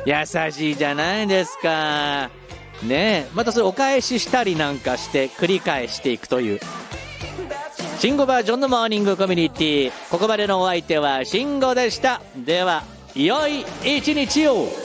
優しいじゃないですかね。またそれお返ししたりなんかして繰り返していくという慎吾バージョンのモーニングコミュニティ。ここまでのお相手は慎吾でした。では良い一日を。